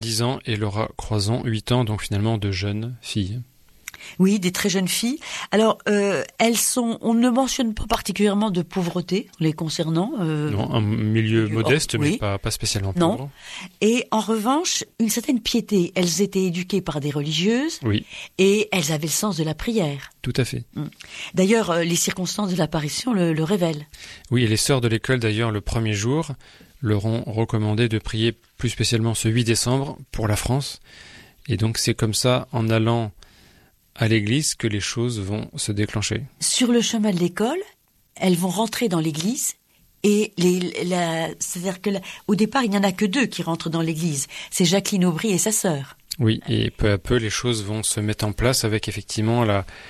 10 ans et Laura Croison, 8 ans, donc finalement de jeunes filles. Oui, des très jeunes filles. Alors, on ne mentionne pas particulièrement de pauvreté les concernant. Non, un milieu modeste, mais pas spécialement pauvre. Non. Et en revanche, une certaine piété. Elles étaient éduquées par des religieuses. Oui. Et elles avaient le sens de la prière. Tout à fait. D'ailleurs, les circonstances de l'apparition le révèlent. Oui, et les sœurs de l'école, d'ailleurs, le premier jour, leur ont recommandé de prier plus spécialement ce 8 décembre pour la France. Et donc, c'est comme ça, en allant à l'église, que les choses vont se déclencher. Sur le chemin de l'école, elles vont rentrer dans l'église et c'est-à-dire au départ, il n'y en a que 2 qui rentrent dans l'église. C'est Jacqueline Aubry et sa sœur. Oui, et peu à peu, les choses vont se mettre en place avec effectivement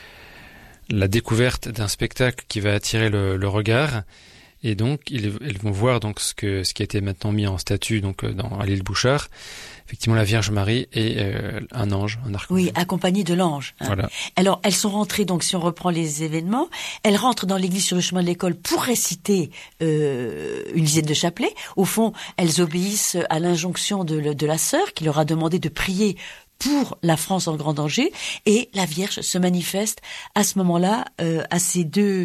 la découverte d'un spectacle qui va attirer le regard. Et donc, elles vont voir donc ce qui a été maintenant mis en statue donc à l'île Bouchard. Effectivement, la Vierge Marie et un ange, un archange. Oui, accompagné de l'ange. Voilà. Alors, elles sont rentrées, donc si on reprend les événements, elles rentrent dans l'église sur le chemin de l'école pour réciter une dizaine de chapelets. Au fond, elles obéissent à l'injonction de la sœur qui leur a demandé de prier pour la France en grand danger, et la Vierge se manifeste à ce moment-là à ces deux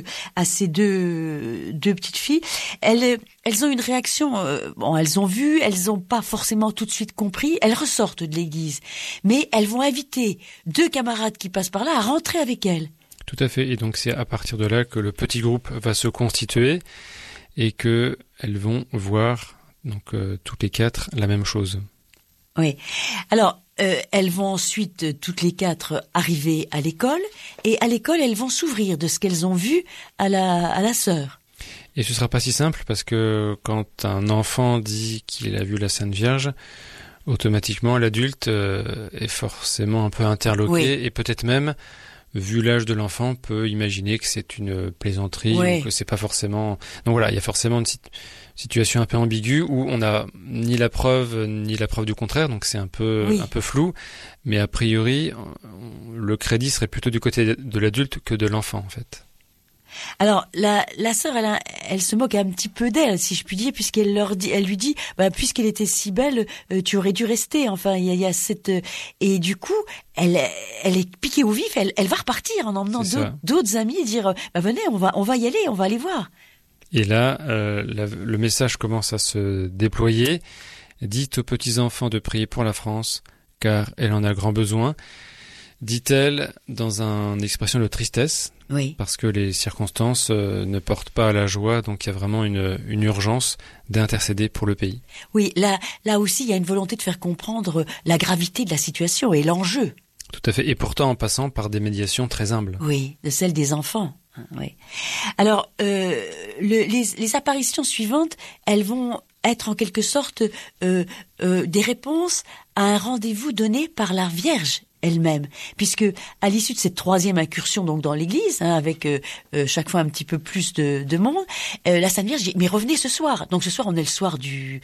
petites filles. Elles ont une réaction. Elles ont vu, elles n'ont pas forcément tout de suite compris. Elles ressortent de l'église, mais elles vont inviter 2 camarades qui passent par là à rentrer avec elles. Tout à fait. Et donc c'est à partir de là que le petit groupe va se constituer et que elles vont voir donc toutes les 4 la même chose. Oui. Alors. Elles vont ensuite, toutes les 4, arriver à l'école, et à l'école, elles vont s'ouvrir de ce qu'elles ont vu à la sœur. Et ce sera pas si simple, parce que quand un enfant dit qu'il a vu la Sainte Vierge, automatiquement, l'adulte est forcément un peu interloqué, oui. Et peut-être même, vu l'âge de l'enfant, peut imaginer que c'est une plaisanterie, oui. Ou que c'est pas forcément... Donc voilà, il y a forcément une situation un peu ambiguë où on n'a ni la preuve du contraire, donc c'est un peu flou, mais a priori le crédit serait plutôt du côté de l'adulte que de l'enfant en fait. Alors la sœur elle se moque un petit peu d'elle, si je puis dire, puisqu'elle lui dit puisqu'elle était si belle, tu aurais dû rester. Enfin il y a cette et du coup elle est piquée au vif, elle va repartir en emmenant d'autres amis et dire venez, on va y aller, on va aller voir. Et là, le message commence à se déployer. Dites aux petits-enfants de prier pour la France, car elle en a grand besoin. Dit-elle dans une expression de tristesse, oui. Parce que les circonstances ne portent pas à la joie, donc il y a vraiment une urgence d'intercéder pour le pays. Oui, là aussi, il y a une volonté de faire comprendre la gravité de la situation et l'enjeu. Tout à fait, et pourtant en passant par des médiations très humbles. Oui, de celle des enfants. Oui. Alors, les apparitions suivantes, elles vont être en quelque sorte des réponses à un rendez-vous donné par la Vierge elle-même, puisque à l'issue de cette 3e incursion donc dans l'église, avec chaque fois un petit peu plus de monde, la Sainte Vierge dit mais revenez ce soir. Donc ce soir on est le soir du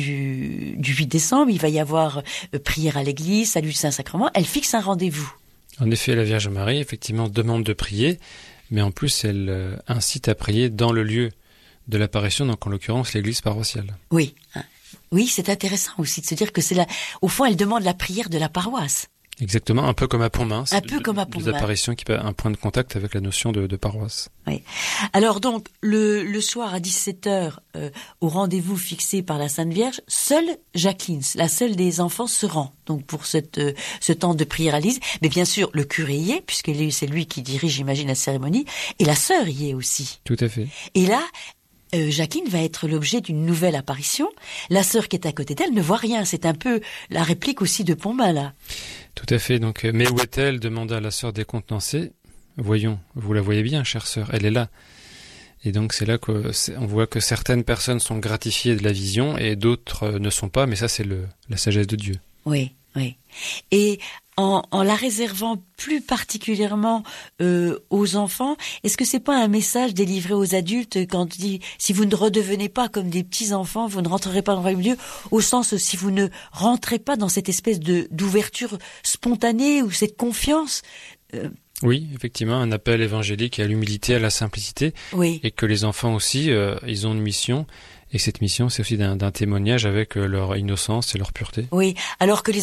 8 décembre, il va y avoir prière à l'église, salut du Saint-Sacrement. Elle fixe un rendez-vous. En effet, la Vierge Marie effectivement demande de prier. Mais en plus, elle incite à prier dans le lieu de l'apparition, donc en l'occurrence l'église paroissiale. Oui, oui, c'est intéressant aussi de se dire que au fond, elle demande la prière de la paroisse. Exactement, un peu comme à Pontmain. Un peu comme à Pontmain. Des apparitions qui ont un point de contact avec la notion de paroisse. Oui. Alors donc, le soir à 17h, au rendez-vous fixé par la Sainte Vierge, seule Jacqueline, la seule des enfants, se rend. Donc pour ce temps de prière à l'église. Mais bien sûr, le curé y est, puisque c'est lui qui dirige, j'imagine, la cérémonie. Et la sœur y est aussi. Tout à fait. Et là... Jacqueline va être l'objet d'une nouvelle apparition. La sœur qui est à côté d'elle ne voit rien. C'est un peu la réplique aussi de Pontmain, là. Tout à fait. Donc, mais où est-elle ? Demanda la sœur décontenancée. Voyons, vous la voyez bien, chère sœur, elle est là. Et donc, c'est là qu'on voit que certaines personnes sont gratifiées de la vision et d'autres ne sont pas. Mais ça, c'est la sagesse de Dieu. Oui, oui. Et en la réservant plus particulièrement aux enfants, est-ce que c'est pas un message délivré aux adultes quand on dit si vous ne redevenez pas comme des petits-enfants, vous ne rentrerez pas dans le royaume de Dieu, au sens si vous ne rentrez pas dans cette espèce d'ouverture spontanée ou cette confiance Oui, effectivement, un appel évangélique à l'humilité, à la simplicité, oui. Et que les enfants aussi, ils ont une mission, Et cette mission, c'est aussi d'un témoignage avec leur innocence et leur pureté. Oui, alors que